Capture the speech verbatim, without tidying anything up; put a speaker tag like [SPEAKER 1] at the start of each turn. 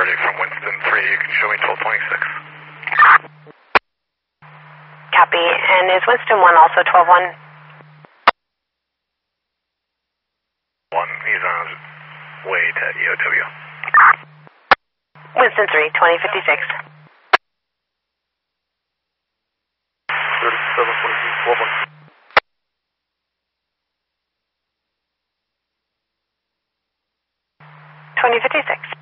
[SPEAKER 1] departing from Winston three, you can show me twelve twenty-six.
[SPEAKER 2] Copy. And is Winston one also twelve one?
[SPEAKER 1] one, he's on his way to E O W.
[SPEAKER 2] Winston three, twenty fifty-six.
[SPEAKER 1] thirty-seven twenty-two, twelve one.
[SPEAKER 2] twenty fifty-six.